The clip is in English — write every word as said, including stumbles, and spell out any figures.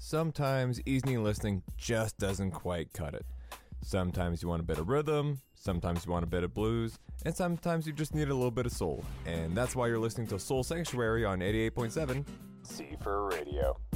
sometimes easy listening just doesn't quite cut it. Sometimes you want a bit of rhythm, sometimes you want a bit of blues, and sometimes you just need a little bit of soul. And that's why you're listening to Soul Sanctuary on eighty-eight point seven C four Radio.